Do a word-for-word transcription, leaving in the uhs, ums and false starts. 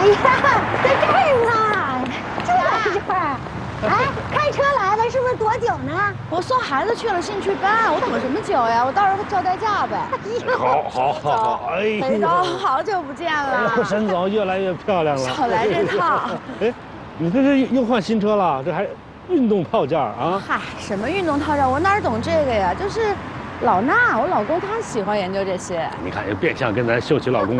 哎呀，在这儿呢，就在这儿。哎，开车来的，是不是多久呢？ 我送孩子去了兴趣班，我等什么久呀？我到时候叫代驾呗。 好，好，好，好，哎呀， 肥东，好久不见了。 沈总越来越漂亮了。 少来这套。 哎，你这是又换新车了？这还运动套件啊？ 嗨，什么运动套件？我哪懂这个呀？就是老衲，我老公他喜欢研究这些。 你看，变相跟咱秀起老公